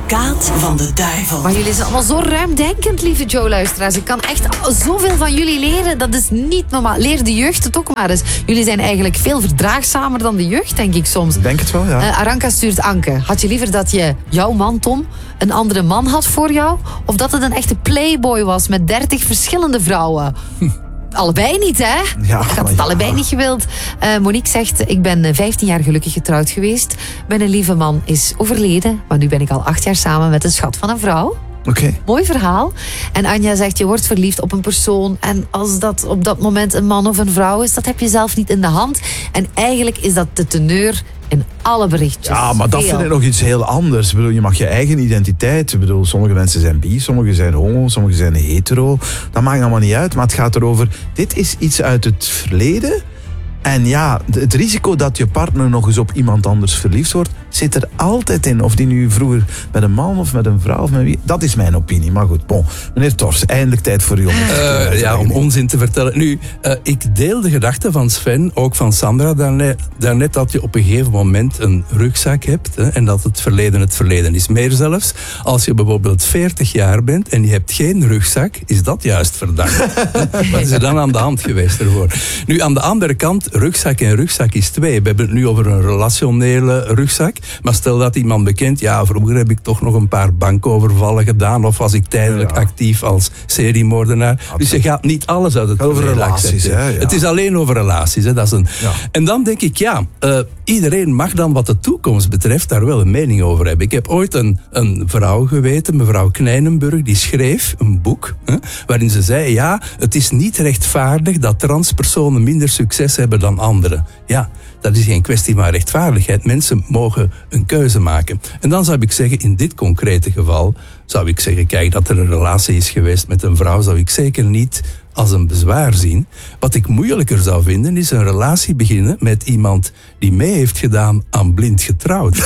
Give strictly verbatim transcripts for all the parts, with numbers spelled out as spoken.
advocaat van de duivel. Maar jullie zijn allemaal zo ruimdenkend, lieve Joe-luisteraars. Ik kan echt zoveel van jullie leren. Dat is niet normaal. Leer de jeugd het ook maar eens. Jullie zijn eigenlijk veel verdraagzamer dan de jeugd, denk ik soms. Ik denk het wel, ja. Uh, Aranka stuurt Anke. Had je liever dat je, jouw man Tom, een andere man had voor jou? Of dat het een echte playboy was met dertig verschillende vrouwen? Hm. Allebei niet, hè? Ja, ik had het ja. allebei niet gewild. Uh, Monique zegt, ik ben vijftien jaar gelukkig getrouwd geweest. Mijn lieve man is overleden. Maar nu ben ik al acht jaar samen met een schat van een vrouw. Okay. Mooi verhaal. En Anja zegt, je wordt verliefd op een persoon. En als dat op dat moment een man of een vrouw is, dat heb je zelf niet in de hand. En eigenlijk is dat de teneur in alle berichtjes. Ja, maar dat Veel. vind ik nog iets heel anders. Ik bedoel, je mag je eigen identiteit. Ik bedoel, sommige mensen zijn bi, sommigen zijn homo, sommigen zijn hetero. Dat maakt allemaal niet uit. Maar het gaat erover, dit is iets uit het verleden. En ja, het risico dat je partner nog eens op iemand anders verliefd wordt, zit er altijd in. Of die nu vroeger met een man of met een vrouw of met wie. Dat is mijn opinie. Maar goed, bon. Meneer Tors, eindelijk tijd voor u om uh, ja, om onzin te vertellen. Nu, uh, ik deel de gedachte van Sven, ook van Sandra, daarnet, daarnet dat je op een gegeven moment een rugzak hebt, hè, en dat het verleden het verleden is. Meer zelfs, als je bijvoorbeeld veertig jaar bent en je hebt geen rugzak, is dat juist verdacht. Wat is er dan aan de hand geweest ervoor? Nu, aan de andere kant, rugzak en rugzak is twee. We hebben het nu over een relationele rugzak. Maar stel dat iemand bekend, ja, vroeger heb ik toch nog een paar bankovervallen gedaan. Of was ik tijdelijk ja. actief als seriemoordenaar. Absoluut. Dus je gaat niet alles uit het over relaties. Hè, ja. Het is alleen over relaties. Hè, dat is een... ja. En dan denk ik, ja, uh, iedereen mag dan wat de toekomst betreft daar wel een mening over hebben. Ik heb ooit een, een vrouw geweten, mevrouw Knijnenburg, die schreef een boek. Hè, waarin ze zei, ja, het is niet rechtvaardig dat transpersonen minder succes hebben dan anderen. Ja, dat is geen kwestie van rechtvaardigheid. Mensen mogen een keuze maken. En dan zou ik zeggen, in dit concrete geval, zou ik zeggen, kijk, dat er een relatie is geweest met een vrouw, zou ik zeker niet als een bezwaar zien. Wat ik moeilijker zou vinden, is een relatie beginnen met iemand die mee heeft gedaan aan blind getrouwd.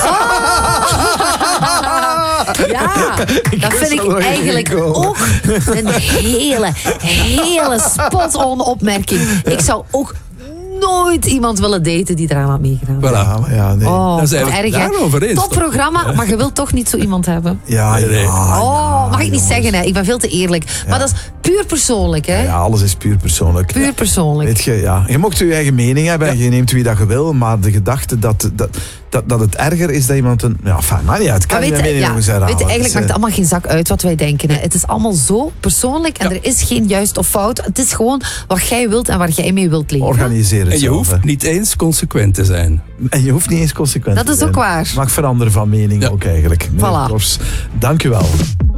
Ja, dat vind ik eigenlijk ook een hele, hele spot-on opmerking. Ik zou ook nooit iemand willen daten die eraan had meegedaan. Voilà. Ja, ja, nee. Oh, Dan zijn we erg, daarover eens. Top programma, maar je wilt toch niet zo iemand hebben? Ja, ja, nee. Oh, mag ik niet jongens. zeggen, hè? Ik ben veel te eerlijk. Maar dat is puur persoonlijk, hè? Ja, alles is puur persoonlijk. Puur persoonlijk. Weet je, ja. Je mocht je eigen mening hebben en je neemt wie dat je wil, maar de gedachte dat, dat, dat, dat het erger is dat iemand een... Ja, fijn, maar niet uit. Kan Maar je weet, mening ja, nog eens weet herhalen. je, eigenlijk Dus, maakt het uh, allemaal geen zak uit wat wij denken. Hè. Het is allemaal zo persoonlijk en Ja. er is geen juist of fout. Het is gewoon wat jij wilt en waar jij mee wilt leven. Organiseer het En je zelf, hoeft hè. niet eens consequent te zijn. En je hoeft niet eens consequent Dat te is zijn. ook waar. Mag veranderen van mening Ja. ook eigenlijk. Meneer Voilà. Tors, dank u wel.